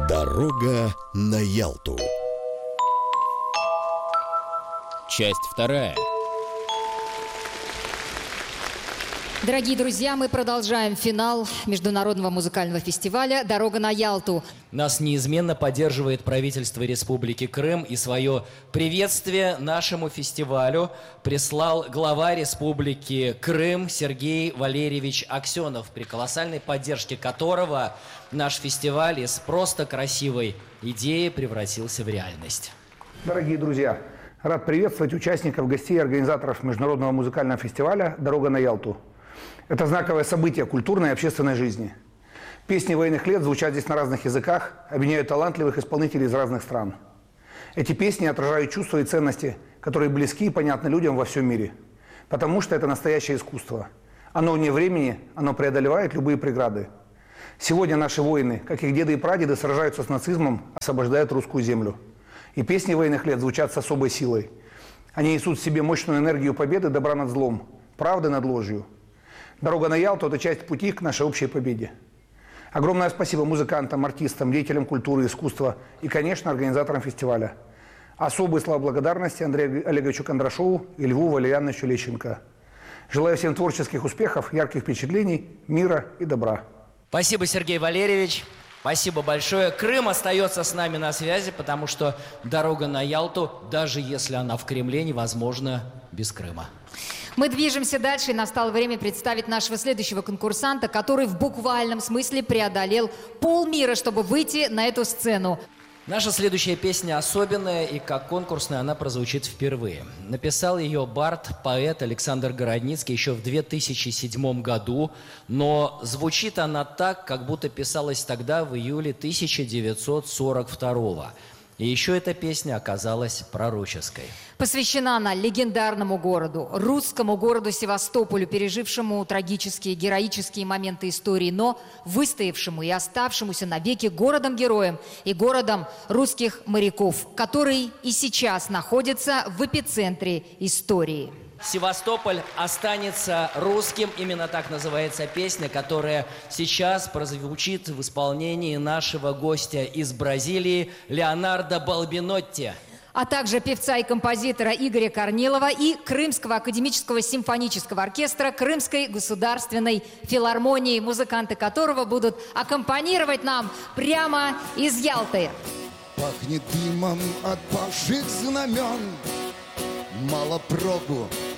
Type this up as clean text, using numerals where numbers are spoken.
Дорога на Ялту. Часть вторая. Дорогие друзья, мы продолжаем финал Международного музыкального фестиваля «Дорога на Ялту». Нас неизменно поддерживает правительство Республики Крым, и свое приветствие нашему фестивалю прислал глава Республики Крым Сергей Валерьевич Аксенов, при колоссальной поддержке которого наш фестиваль из просто красивой идеи превратился в реальность. Дорогие друзья, рад приветствовать участников, гостей и организаторов Международного музыкального фестиваля «Дорога на Ялту». Это знаковое событие культурной и общественной жизни. Песни военных лет звучат здесь на разных языках, объединяют талантливых исполнителей из разных стран. Эти песни отражают чувства и ценности, которые близки и понятны людям во всем мире. Потому что это настоящее искусство. Оно вне времени, оно преодолевает любые преграды. Сегодня наши воины, как их деды и прадеды, сражаются с нацизмом, освобождают русскую землю. И песни военных лет звучат с особой силой. Они несут в себе мощную энергию победы, добра над злом, правды над ложью. «Дорога на Ялту» – это часть пути к нашей общей победе. Огромное спасибо музыкантам, артистам, деятелям культуры и искусства и, конечно, организаторам фестиваля. Особые слова благодарности Андрею Олеговичу Кондрашову и Льву Валерьяновичу Лещенко. Желаю всем творческих успехов, ярких впечатлений, мира и добра. Спасибо, Сергей Валерьевич. Спасибо большое. Крым остается с нами на связи, потому что «Дорога на Ялту», даже если она в Кремле, невозможна без Крыма. Мы движемся дальше, и настало время представить нашего следующего конкурсанта, который в буквальном смысле преодолел полмира, чтобы выйти на эту сцену. Наша следующая песня особенная, и как конкурсная она прозвучит впервые. Написал ее бард, поэт Александр Городницкий еще в 2007 году, но звучит она так, как будто писалась тогда, в июле 1942. И еще эта песня оказалась пророческой. Посвящена она легендарному городу, русскому городу Севастополю, пережившему трагические, героические моменты истории, но выстоявшему и оставшемуся навеки городом-героем и городом русских моряков, который и сейчас находится в эпицентре истории. Севастополь останется русским. Именно так называется песня, которая сейчас прозвучит в исполнении нашего гостя из Бразилии Леонардо Балбинотти. А также певца и композитора Игоря Корнилова и Крымского академического симфонического оркестра Крымской государственной филармонии, музыканты которого будут аккомпанировать нам прямо из Ялты. Пахнет дымом от павших знамен, мало проку